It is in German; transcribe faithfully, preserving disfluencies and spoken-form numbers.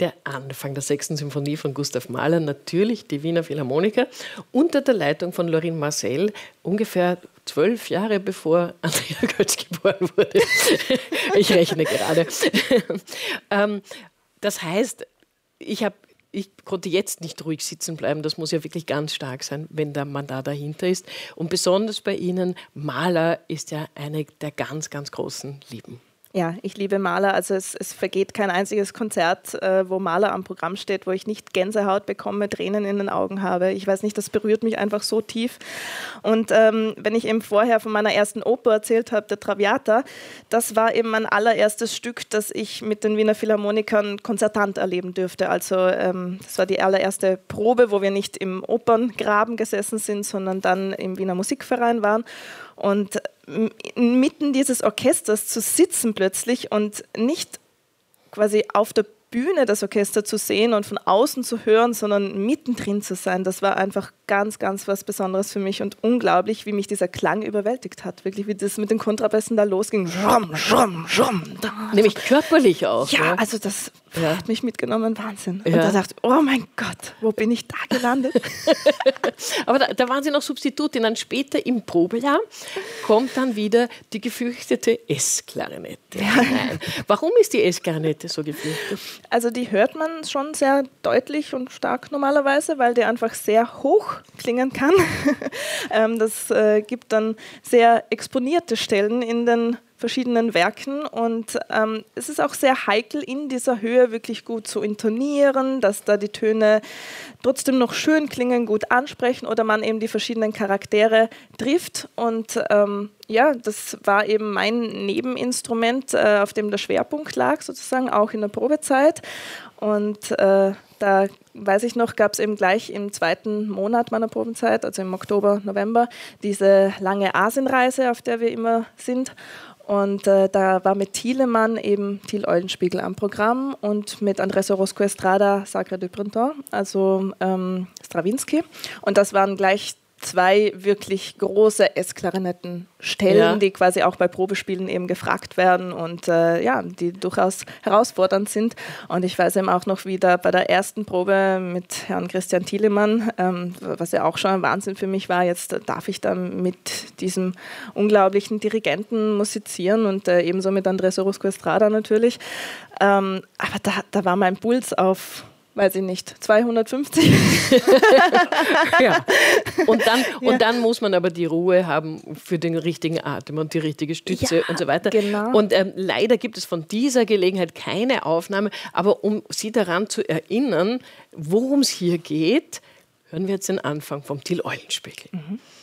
der Anfang der sechsten Symphonie von Gustav Mahler, natürlich die Wiener Philharmoniker, unter der Leitung von Lorin Maazel, ungefähr zwölf Jahre bevor Andrea Götz geboren wurde. Ich rechne gerade. Das heißt, ich habe Ich konnte jetzt nicht ruhig sitzen bleiben. Das muss ja wirklich ganz stark sein, wenn da man da dahinter ist. Und besonders bei Ihnen, Mahler ist ja eine der ganz, ganz großen Lieben. Ja, ich liebe Mahler. Also es, es vergeht kein einziges Konzert, äh, wo Mahler am Programm steht, wo ich nicht Gänsehaut bekomme, Tränen in den Augen habe. Ich weiß nicht, das berührt mich einfach so tief. Und ähm, wenn ich eben vorher von meiner ersten Oper erzählt habe, der Traviata, das war eben mein allererstes Stück, das ich mit den Wiener Philharmonikern konzertant erleben dürfte. Also ähm, das war die allererste Probe, wo wir nicht im Operngraben gesessen sind, sondern dann im Wiener Musikverein waren. Und mitten dieses Orchesters zu sitzen plötzlich und nicht quasi auf der Bühne das Orchester zu sehen und von außen zu hören, sondern mittendrin zu sein, das war einfach ganz, ganz was Besonderes für mich und unglaublich, wie mich dieser Klang überwältigt hat. Wirklich, wie das mit den Kontrabässen da losging. Rum, rum, rum, da. Nämlich körperlich auch. Ja, ja. also das ja. hat mich mitgenommen, Wahnsinn. Ja. Und da dachte ich, oh mein Gott, wo bin ich da gelandet? Aber da, da waren Sie noch Substitutin. Dann später im Probejahr kommt dann wieder die gefürchtete S-Klarinette. Ja. Warum ist die S-Klarinette so gefürchtet? Also die hört man schon sehr deutlich und stark normalerweise, weil die einfach sehr hoch klingen kann. Das äh, gibt dann sehr exponierte Stellen in den verschiedenen Werken und ähm, es ist auch sehr heikel, in dieser Höhe wirklich gut zu intonieren, dass da die Töne trotzdem noch schön klingen, gut ansprechen oder man eben die verschiedenen Charaktere trifft und ähm, ja, das war eben mein Nebeninstrument, äh, auf dem der Schwerpunkt lag, sozusagen auch in der Probezeit und äh, da weiß ich noch, gab es eben gleich im zweiten Monat meiner Probezeit, also im Oktober, November, diese lange Asienreise, auf der wir immer sind. Und äh, da war mit Thielemann eben Thiel Eulenspiegel am Programm und mit Andrés Orozco Estrada Sacre du Printemps, also ähm, Strawinsky. Und das waren gleich zwei wirklich große S-Klarinettenstellen, ja. die quasi auch bei Probespielen eben gefragt werden und äh, ja, die durchaus herausfordernd sind. Und ich weiß eben auch noch wieder bei der ersten Probe mit Herrn Christian Thielemann, ähm, was ja auch schon ein Wahnsinn für mich war, jetzt darf ich dann mit diesem unglaublichen Dirigenten musizieren und äh, ebenso mit Andrés Orozco Estrada natürlich. Ähm, aber da, da war mein Puls auf... weiß ich nicht, zweihundertfünfzig. Ja. Und, dann, ja. und dann muss man aber die Ruhe haben für den richtigen Atem und die richtige Stütze ja, und so weiter. Genau. Und ähm, leider gibt es von dieser Gelegenheit keine Aufnahme, aber um Sie daran zu erinnern, worum es hier geht, hören wir jetzt den Anfang vom Thiel Eulenspiegel. Mhm.